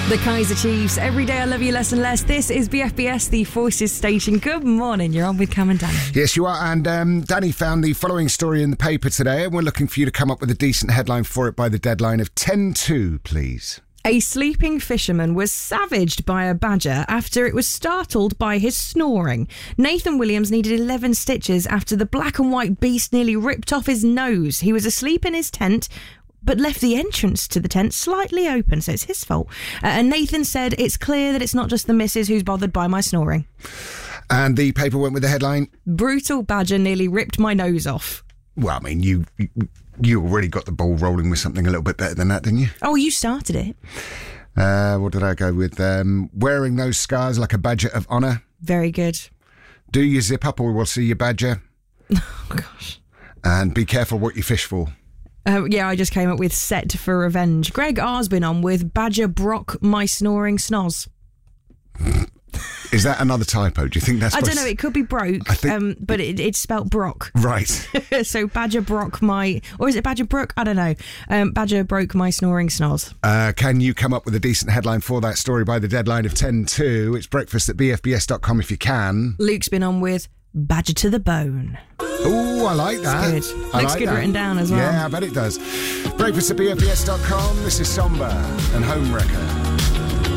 The Kaiser Chiefs. Every day I love you less and less. This is BFBS, the Voices station. Good morning. You're on with Cam and Danny. Yes, you are. And Danny found the following story in the paper today, and we're looking for you to come up with a decent headline for it by the deadline of 10:02, please. A sleeping fisherman was savaged by a badger after it was startled by his snoring. Nathan Williams needed 11 stitches after the black and white beast nearly ripped off his nose. He was asleep in his tent, but left the entrance to the tent slightly open, so it's his fault. And Nathan said, "It's clear that it's not just the missus who's bothered by my snoring." And the paper went with the headline, "Brutal badger nearly ripped my nose off." Well, I mean, you already got the ball rolling with something a little bit better than that, didn't you? Oh, you started it. What did I go with? Wearing those scars like a badger of honour. Very good. Do you zip up or we'll see your badger. Oh, gosh. And be careful what you fish for. Yeah, I just came up with set for revenge. Greg R's been on with Badger Brock, my snoring snoz. Is that another typo? Do you think that's... I don't know, it could be broke, but it's spelt Brock. Right. So Badger Brock my... Or is it Badger Brook? I don't know. Badger broke my snoring snoz. Can you come up with a decent headline for that story by the deadline of 10:02? It's breakfast at bfbs.com if you can. Luke's been on with Badger to the bone. Oh, I like that. It's good. Looks good written down as well. Yeah, I bet it does. Breakfast at bfbs.com. This is Somber and Homewrecker.